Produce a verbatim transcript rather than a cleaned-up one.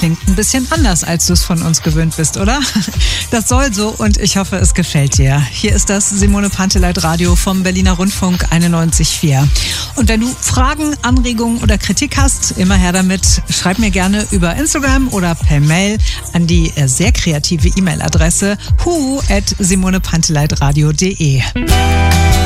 klingt ein bisschen anders, als du es von uns gewöhnt bist, oder? Das soll so und ich hoffe, es gefällt dir. Hier ist das Simone Panteleit Radio vom Berliner Rundfunk einundneunzig Komma vier. Und wenn du Fragen, Anregungen oder Kritik hast, immer her damit. Schreib mir gerne über Instagram oder per Mail an die sehr kreative E-Mail-Adresse hu at simonepanteleitradio punkt de.